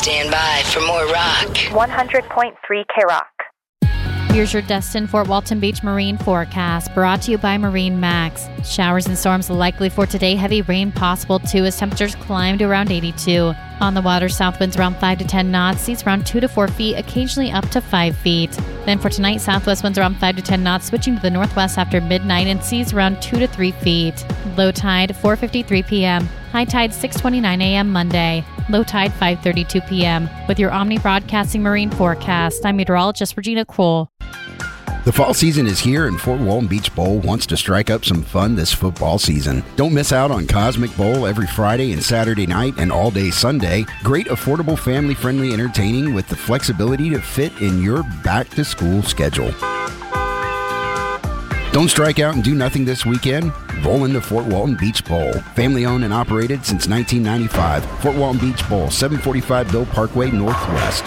Stand by for more rock. 100.3 K-Rock. Here's your Destin Fort Walton Beach Marine forecast, brought to you by Marine Max. Showers and storms likely for today. Heavy rain possible too as temperatures climb to around 82. On the water, south winds around 5 to 10 knots, seas around 2 to 4 feet, occasionally up to 5 feet. Then for tonight, southwest winds around 5 to 10 knots, switching to the northwest after midnight, and seas around 2 to 3 feet. Low tide 4:53 p.m. High tide 6:29 a.m. Monday. Low tide 5:32 p.m. With your Omni Broadcasting Marine forecast, I'm meteorologist Regina Kroll. The fall season is here, and Fort Walton Beach Bowl wants to strike up some fun this football season. Don't miss out on Cosmic Bowl every Friday and Saturday night and all day Sunday. Great, affordable, family-friendly entertaining with the flexibility to fit in your back-to-school schedule. Don't strike out and do nothing this weekend? Roll into Fort Walton Beach Bowl. Family-owned and operated since 1995. Fort Walton Beach Bowl, 745 Bill Parkway Northwest.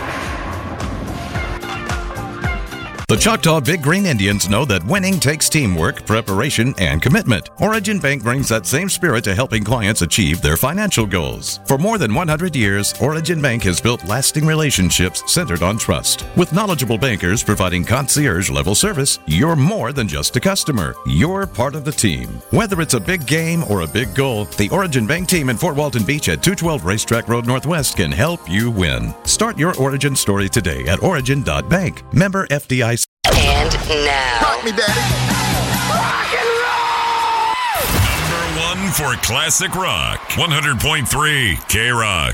The Choctaw Big Green Indians know that winning takes teamwork, preparation, and commitment. Origin Bank brings that same spirit to helping clients achieve their financial goals. For more than 100 years, Origin Bank has built lasting relationships centered on trust. With knowledgeable bankers providing concierge-level service, you're more than just a customer. You're part of the team. Whether it's a big game or a big goal, the Origin Bank team in Fort Walton Beach at 212 Racetrack Road Northwest can help you win. Start your Origin story today at origin.bank. Member FDIC. And now. Rock me, daddy. Rock and roll! Number one for classic rock. 100.3 K-Rock.